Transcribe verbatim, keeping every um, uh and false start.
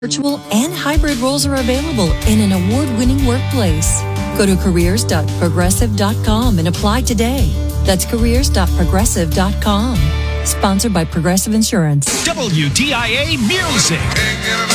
Virtual and hybrid roles are available in an award-winning workplace. Go to careers dot progressive dot com and apply today. That's careers dot progressive dot com. Sponsored by Progressive Insurance. W T I A Music.